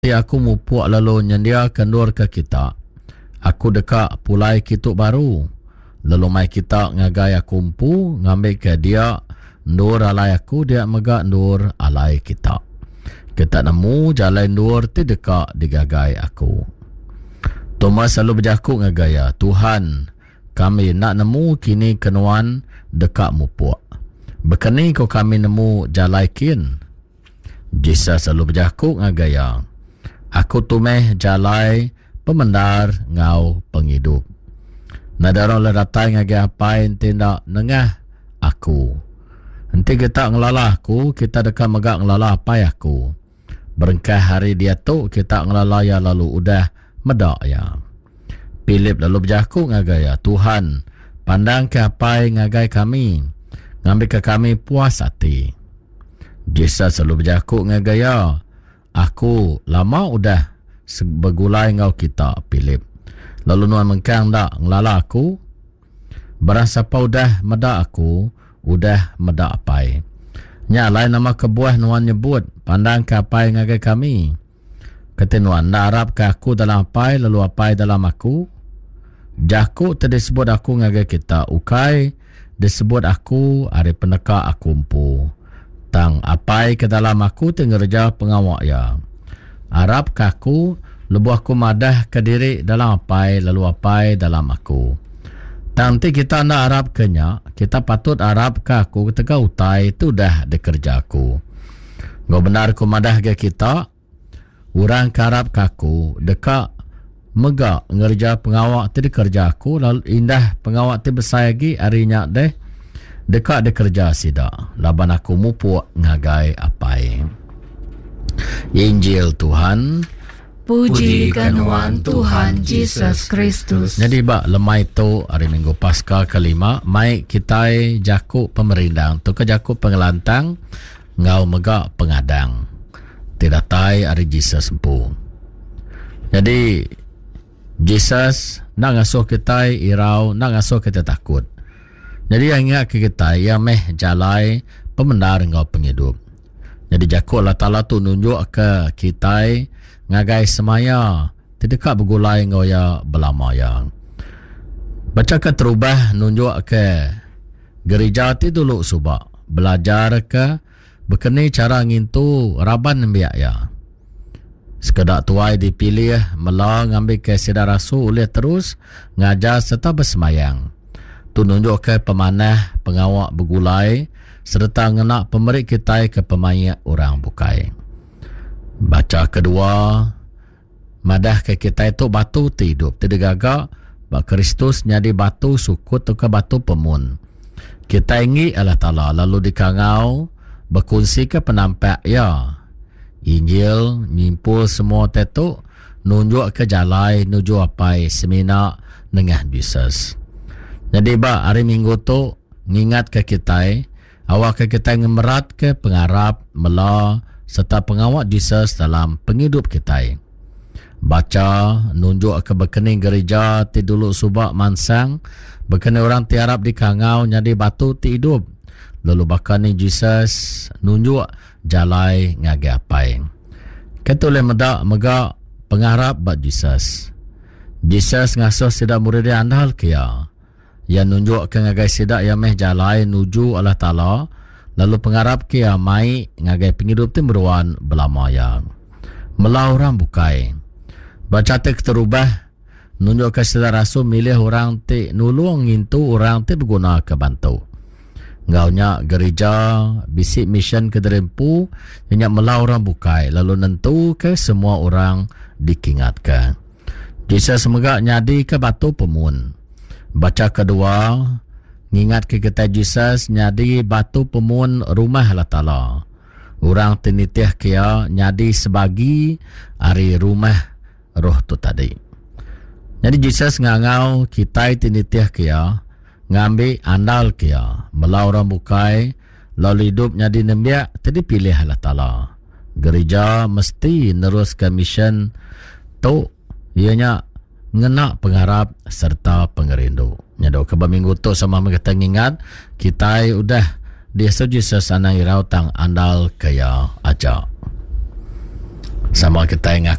aku mupuak lalu nyendia kendur ke kita. Aku dekak pulai kituk baru. Lalu mai kita ngagai aku umpu ngambil ke dia ndur alai aku dia megak ndur alai kita. Kita nemu jalan ndur ti dekak digagai aku. Thomas selalu berjakuk ngagaya, Tuhan, kami nak nemu kini kenuan dekak mupuak. Bekeni ko kami nemu jalai kin. Jisa selalu berjakuk ngagaya. Aku tumeh jalai pemendar ngau penghidup. Nadaro le datai ngagai apai tindak nengah aku. Nanti kita ngelala aku, kita dekat megak ngelala apai aku. Berengkah hari dia tu kita ngelala ya lalu udah medak ya. Philip lalu berjakuk ngagaya, Tuhan, pandang ke apai ngagai kami. Ngambil ke kami puas hati. Jisa selalu berjakuk ngagaya. Aku lama udah bergulai ngau kita, Philip. Lalu nuan mengkang dak ngelala aku. Barang siapa udah medak aku, udah medak apai. Nyalai nama kebuah nuan nyebut, pandang ke apai ngagai kami. Kata nuan, nak harap ke aku dalam apai, lalu apai dalam aku. Jaku tadi sebut aku ngagai kita. Ukai disebut aku, hari peneka aku umpu. Tang apai ke dalam aku tengerja pengawak ya. Arab kaku lebu aku madah ke diri dalam apai lalu apai dalam aku. Tang ti kita nak Arab kenya, kita patut Arab kaku ketika utai tu dah dikerja aku. Ngau benar ku madah ke kita, orang ke Arab kaku deka megak ngerja pengawak ti dikerja aku lalu indah pengawak ti besayagi harinya deh. Dekat dia kerja sida. Laban aku mupuak ngagai apai. Injil Tuhan. Pujikan Tuhan Yesus Kristus. Jadi bak lemai tu hari Minggu Paskah kelima, mai kita jakuk pemerindang tu ke jakuk pengelantang ngau megak pengadang. Tidak tai hari Yesus empu. Jadi Yesus nak ngasuh kita irau, nak ngasuh kita takut. Jadi yang ingat ke kita yang meh jalai pemendar ngau penghidup. Jadi jakuk Allah Ta'ala tu nunjuk ke kita ngagai semaya tidak bergulai ngau ya belama yang. Baca ke terubah nunjuk ke gereja ti dulu subak. Belajar ke berkeni cara ngintu raban biak ya. Sekedak tuai dipilih mela ngambil ke sedar rasul oleh terus ngajar serta bersemayang. Tu nunjuk ke pemanah pengawak bergulai serta ngenak pemerik kita ke pemayak orang bukai. Baca kedua madah ke kita itu batu hidup tidak gagak bak Kristus nyadi batu sukut tu ke batu pemun. Kita ingi Allah Ta'ala lalu dikangau berkongsi ke penampak ya. Injil nyimpul semua tetu nunjuk ke jalai nuju apai semina dengan Yesus. Jadi hari Minggu tu ngingat ke kita awak ke kita ngemerat ke pengarap mela serta pengawak Yesus dalam penghidup kita. Baca nunjuk ke berkening gereja ti dulu subak mansang berkening orang tiarap di kangau nyadi batu ti hidup. Lalu bakani Yesus nunjuk jalai ngage apai. Ketule medak megak pengarap bat Yesus. Yesus ngasuh sidak murid dia andal kia. Yang nunjuk ke ngagai sidak yang meh jalai nuju Allah Ta'ala lalu pengharap ke mai ngagai penghidup ti meruan belama yang melau orang bukai baca tek terubah nunjuk ke sidak rasul milih orang ti nulung ngintu orang ti berguna ke bantu ngaunya gereja bisik mission ke derempu yang melau orang bukai lalu nentu ke semua orang dikingatkan jisa semoga nyadi ke batu pemun. Baca kedua, ngingat ke kita Yesus nyadi batu pemun rumah Allah Ta'ala. Orang tinitih kia nyadi sebagi hari rumah roh tu tadi. Jadi Yesus ngangau kita tinitih kia ngambil andal kia. Melau orang bukai, lalu hidup nyadi nembiak, tadi pilih Allah Ta'ala. Gereja mesti neruskan mission tu, ianya ngenak pengharap serta pengerindu. Nyado ke minggu tu sama kita ingat kita udah di Yesus anang irau tang andal kaya aja. sama kita yang